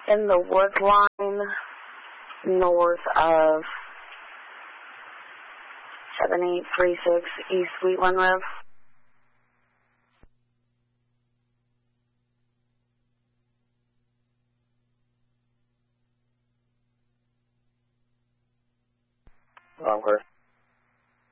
in the Woodline, north of 7836 East Wheatland Road. Okay.